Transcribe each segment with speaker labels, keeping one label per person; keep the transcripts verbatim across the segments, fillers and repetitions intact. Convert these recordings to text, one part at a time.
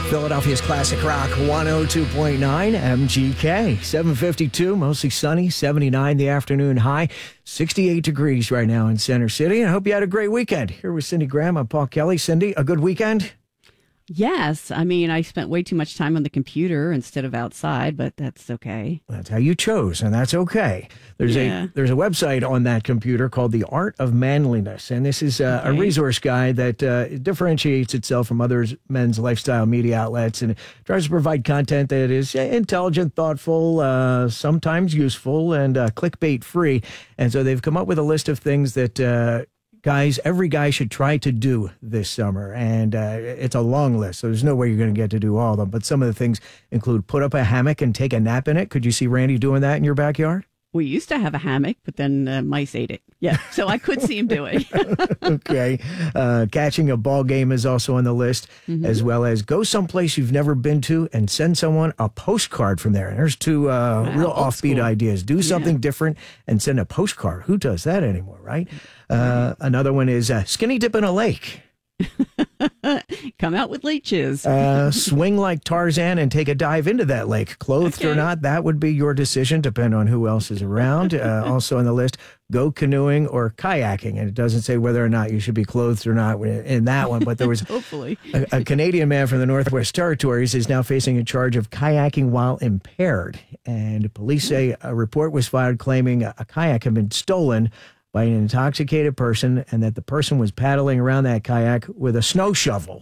Speaker 1: Philadelphia's Classic Rock one oh two point nine M G K. seven fifty-two, mostly sunny, seventy-nine the afternoon high, sixty-eight degrees right now in Center City. I hope you had a great weekend. Here with Cindy Graham, I'm Paul Kelly. Cindy, a good weekend?
Speaker 2: Yes. I mean, I spent way too much time on the computer instead of outside, but that's okay.
Speaker 1: That's how you chose, and that's okay. There's
Speaker 2: Yeah.
Speaker 1: a there's a website on that computer called The Art of Manliness, and this is uh,
Speaker 2: Okay.
Speaker 1: a resource guide that uh, differentiates itself from other men's lifestyle media outlets, and it tries to provide content that is intelligent, thoughtful, uh, sometimes useful, and uh, clickbait free. And so they've come up with a list of things that uh, guys, every guy should try to do this summer. And uh, it's a long list, so there's no way you're going to get to do all of them. But some of the things include put up a hammock and take a nap in it. Could you see Randy doing that in your backyard?
Speaker 2: We used to have a hammock, but then uh, mice ate it. Yeah, so I could see him doing.
Speaker 1: Okay. Uh, catching a ball game is also on the list,
Speaker 2: Mm-hmm.
Speaker 1: as well as go someplace you've never been to and send someone a postcard from there. And there's two uh,
Speaker 2: Wow,
Speaker 1: real
Speaker 2: old
Speaker 1: offbeat
Speaker 2: school.
Speaker 1: ideas. Do something different and send a postcard. Who does that anymore, right? Uh, another one is uh, skinny dip in a lake.
Speaker 2: Come out with leeches.
Speaker 1: Uh, swing like Tarzan and take a dive into that lake. Clothed or
Speaker 2: Okay.
Speaker 1: not, that would be your decision, depending on who else is around. Uh, also on the list, go canoeing or kayaking. And it doesn't say whether or not you should be clothed or not in that one, but there was
Speaker 2: Hopefully.
Speaker 1: a, a Canadian man from the Northwest Territories is now facing a charge of kayaking while impaired. And police say a report was filed claiming a, a kayak had been stolen by an intoxicated person and that the person was paddling around that kayak with a snow shovel.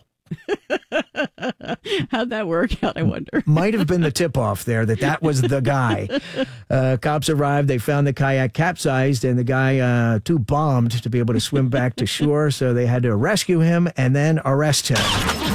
Speaker 2: How'd that work out, I wonder?
Speaker 1: Might have been the tip-off there that that was the guy. Uh, cops arrived. They found the kayak capsized and the guy uh, too bombed to be able to swim back to shore. So they had to rescue him and then arrest him.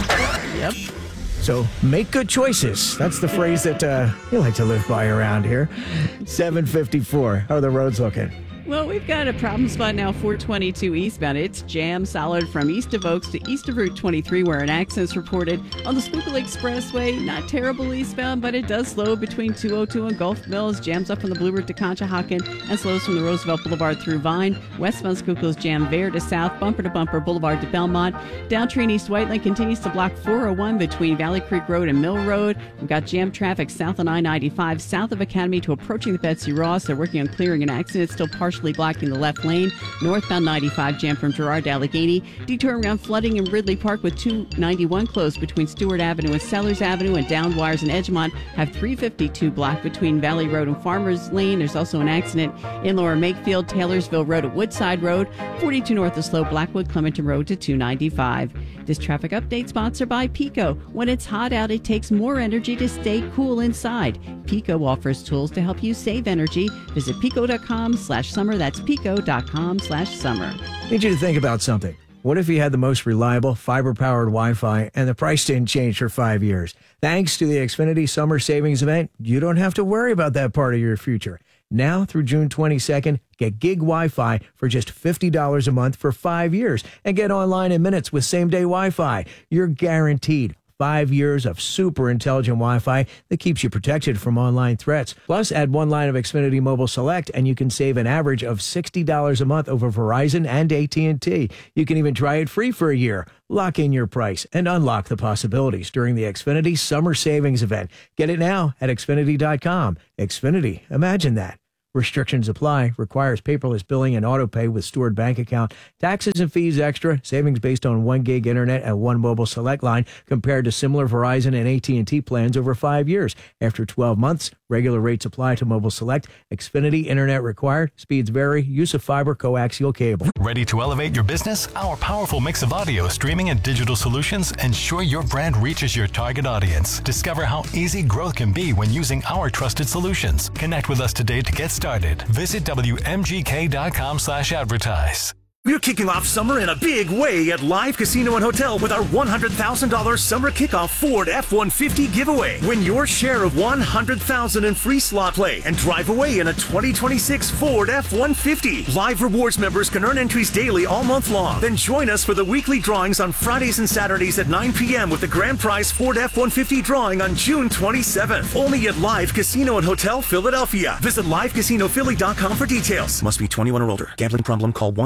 Speaker 2: Yep.
Speaker 1: So make good choices. That's the phrase that uh, you like to live by around here. seven fifty-four. How are the roads looking?
Speaker 2: Well, we've got a problem spot now, four twenty-two eastbound. It's jam solid from east of Oaks to east of Route twenty-three, where an accident's reported on the Schuylkill Expressway. Not terrible eastbound, but it does slow between two oh two and Gulf Mills. Jams up from the Blue Route to Conshohocken and slows from the Roosevelt Boulevard through Vine. Westbound Schuylkill's jam there to south, bumper to bumper, Boulevard to Belmont. Down Tree and East Whiteland continues to block four oh one between Valley Creek Road and Mill Road. We've got jam traffic south on I ninety-five, south of Academy to approaching the Betsy Ross. They're working on clearing an accident. It's still partially blocking the left lane. Northbound ninety-five jam from Girard to Allegheny. Detour around flooding in Ridley Park with two ninety-one closed between Stewart Avenue and Sellers Avenue, and down wires in Edgemont have three fifty-two blocked between Valley Road and Farmers Lane. There's also an accident in Lower Makefield, Taylorsville Road at Woodside Road, forty-two north of Slow, Blackwood, Clementon Road to two ninety-five. This traffic update sponsored by Pico. When it's hot out, it takes more energy to stay cool inside. Pico offers tools to help you save energy. Visit pico.com slash summer. That's pico.com slash summer.
Speaker 1: I need you to think about something. What if you had the most reliable fiber-powered Wi-Fi and the price didn't change for five years? Thanks to the Xfinity Summer Savings Event, you don't have to worry about that part of your future. Now through June twenty-second, get gig Wi-Fi for just fifty dollars a month for five years and get online in minutes with same-day Wi-Fi. You're guaranteed five years of super intelligent Wi-Fi that keeps you protected from online threats. Plus, add one line of Xfinity Mobile Select and you can save an average of sixty dollars a month over Verizon and A T and T. You can even try it free for a year. Lock in your price and unlock the possibilities during the Xfinity Summer Savings Event. Get it now at Xfinity dot com. Xfinity, imagine that. Restrictions apply. Requires paperless billing and auto pay with stored bank account. Taxes and fees extra. Savings based on one gig internet and one mobile select line compared to similar Verizon and A T and T plans over five years. After twelve months, regular rates apply to mobile select. Xfinity internet required. Speeds vary. Use of fiber coaxial cable.
Speaker 3: Ready to elevate your business? Our powerful mix of audio, streaming, and digital solutions ensure your brand reaches your target audience. Discover how easy growth can be when using our trusted solutions. Connect with us today to get started. Visit W M G K dot com slash advertise.
Speaker 4: We're kicking off summer in a big way at Live Casino and Hotel with our one hundred thousand dollars Summer Kickoff Ford F one fifty giveaway. Win your share of one hundred thousand dollars in free slot play and drive away in a twenty twenty-six Ford F one fifty. Live Rewards members can earn entries daily all month long. Then join us for the weekly drawings on Fridays and Saturdays at nine p.m. with the grand prize Ford F one fifty drawing on June twenty-seventh. Only at Live Casino and Hotel Philadelphia. Visit live casino philly dot com for details. Must be twenty-one or older. Gambling problem? Call one eight hundred gambler.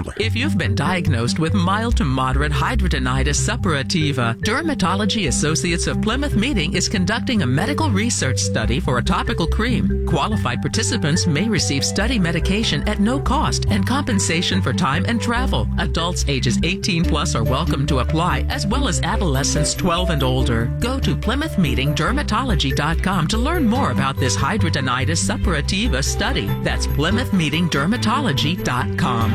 Speaker 5: respectively.
Speaker 6: If you've been diagnosed with mild to moderate hidradenitis suppurativa, Dermatology Associates of Plymouth Meeting is conducting a medical research study for a topical cream. Qualified participants may receive study medication at no cost and compensation for time and travel. Adults ages eighteen plus are welcome to apply, as well as adolescents twelve and older. Go to plymouth meeting dermatology dot com to learn more about this hidradenitis suppurativa study. That's plymouth meeting dermatology dot com.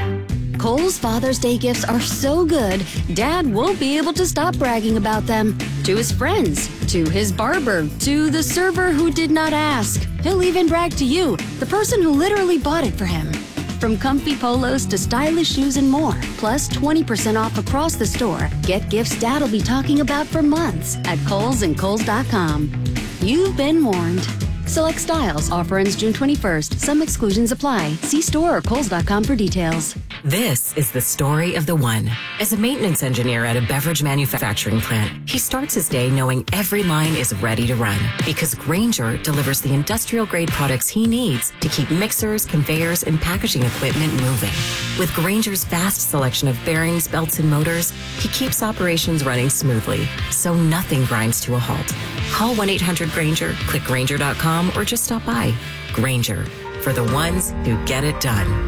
Speaker 7: Kohl's Father's Day gifts are so good, Dad won't be able to stop bragging about them. To his friends, to his barber, to the server who did not ask. He'll even brag to you, the person who literally bought it for him. From comfy polos to stylish shoes and more, plus twenty percent off across the store. Get gifts Dad'll be talking about for months at Kohl's and Kohl's dot com. You've been warned. Select styles. Offer ends June twenty-first. Some exclusions apply. See store or Kohl's dot com for details.
Speaker 8: This is the story of the one. As a maintenance engineer at a beverage manufacturing plant, he starts his day knowing every line is ready to run because Grainger delivers the industrial-grade products he needs to keep mixers, conveyors, and packaging equipment moving. With Grainger's vast selection of bearings, belts, and motors, he keeps operations running smoothly, so nothing grinds to a halt. Call one eight hundred Grainger, click Grainger dot com, or just stop by. Grainger, for the ones who get it done.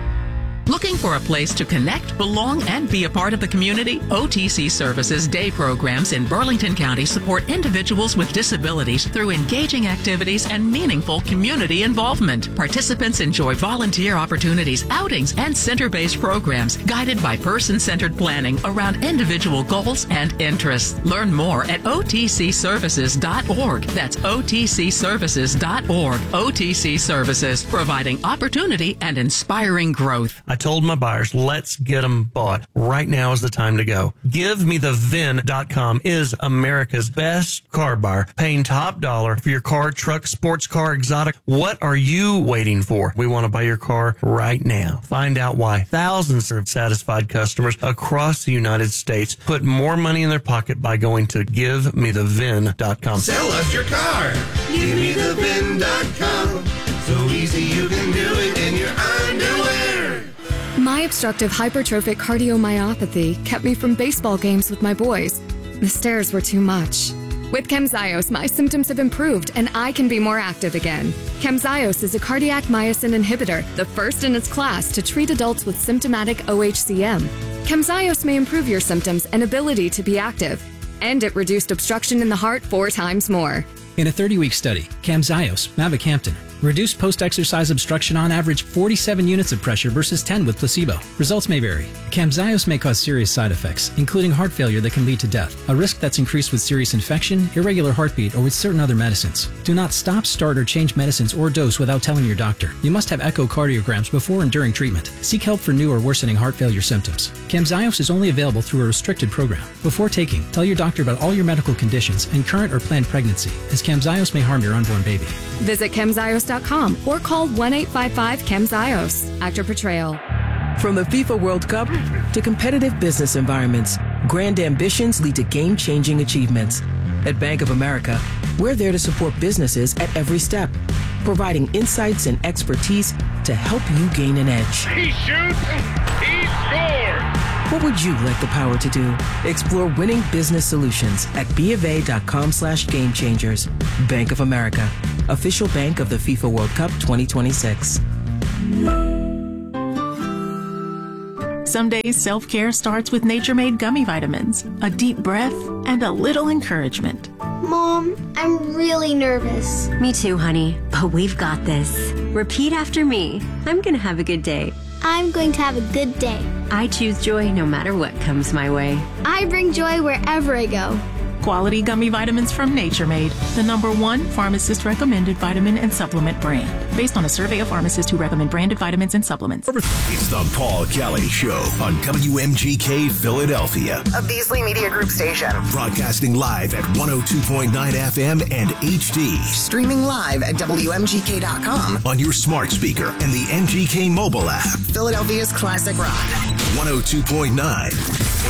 Speaker 6: Looking for a place to connect, belong, and be a part of the community? O T C Services Day programs in Burlington County support individuals with disabilities through engaging activities and meaningful community involvement. Participants enjoy volunteer opportunities, outings, and center-based programs guided by person-centered planning around individual goals and interests. Learn more at O T C services dot org. That's O T C services dot org. O T C Services, providing opportunity and inspiring growth.
Speaker 5: I told my buyers, let's get them bought. Right now is the time to go. Give Me The V I N dot com is America's best car buyer, paying top dollar for your car, truck, sports car, exotic. What are you waiting for? We want to buy your car right now. Find out why thousands of satisfied customers across the United States put more money in their pocket by going to Give Me The V I N dot com.
Speaker 9: Sell us your car. Give Me The V I N dot com. So easy you can do it in your underwear.
Speaker 10: My obstructive hypertrophic cardiomyopathy kept me from baseball games with my boys. The stairs were too much. With Camzyos, my symptoms have improved and I can be more active again. Camzyos is a cardiac myosin inhibitor, the first in its class to treat adults with symptomatic O H C M. Camzyos may improve your symptoms and ability to be active, and it reduced obstruction in the heart four times more.
Speaker 11: In a thirty-week study, Camzyos, mavacamten, reduced post-exercise obstruction on average forty-seven units of pressure versus ten with placebo. Results may vary. Camzyos may cause serious side effects, including heart failure that can lead to death, a risk that's increased with serious infection, irregular heartbeat, or with certain other medicines. Do not stop, start, or change medicines or dose without telling your doctor. You must have echocardiograms before and during treatment. Seek help for new or worsening heart failure symptoms. Camzyos is only available through a restricted program. Before taking, tell your doctor about all your medical conditions and current or planned pregnancy, as Camzyos may harm your unborn baby.
Speaker 10: Visit Camzyos dot com or call one eight five five Camzyos. Actor portrayal.
Speaker 12: From the FIFA World Cup to competitive business environments, grand ambitions lead to game-changing achievements. At Bank of America, we're there to support businesses at every step, providing insights and expertise to help you gain an edge.
Speaker 9: He shoots, he scores!
Speaker 12: What would you like the power to do? Explore winning business solutions at BofA.com slash game changers. Bank of America, official bank of the FIFA World Cup twenty twenty-six.
Speaker 13: Some days self-care starts with Nature-Made gummy vitamins, a deep breath, and a little encouragement.
Speaker 14: Mom, I'm really nervous.
Speaker 15: Me too, honey, but we've got this. Repeat after me. I'm gonna have a good day.
Speaker 14: I'm going to have a good day.
Speaker 15: I choose joy no matter what comes my way.
Speaker 14: I bring joy wherever I go.
Speaker 13: Quality gummy vitamins from Nature Made, the number one pharmacist-recommended vitamin and supplement brand. Based on a survey of pharmacists who recommend branded vitamins and supplements.
Speaker 16: It's the Paul Kelly Show on W M G K Philadelphia,
Speaker 17: a Beasley Media Group station.
Speaker 16: Broadcasting live at one oh two point nine F M and H D.
Speaker 17: Streaming live at W M G K dot com.
Speaker 16: On your smart speaker and the M G K mobile app.
Speaker 17: Philadelphia's classic rock.
Speaker 16: one oh two point nine